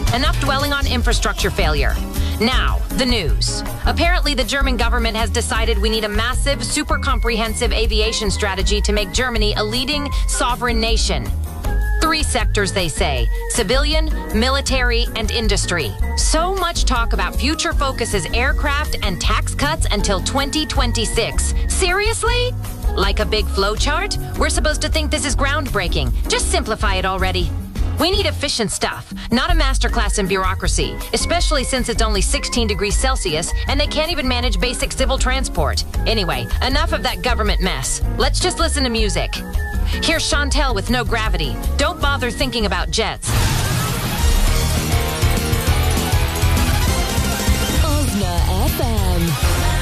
Enough dwelling on infrastructure failure. Now, the news. Apparently, the German government has decided we need a massive, super comprehensive aviation strategy to make Germany a leading sovereign nation. 3 sectors, they say: civilian, military, and industry. So much talk about future focus as aircraft and tax cuts until 2026. Seriously? Like a big flowchart? We're supposed to think this is groundbreaking. Just simplify it already. We need efficient stuff, not a masterclass in bureaucracy, especially since it's only 16 degrees Celsius and they can't even manage basic civil transport. Anyway, enough of that government mess. Let's just listen to music. Here's Chantel with No Gravity. Don't bother thinking about jets.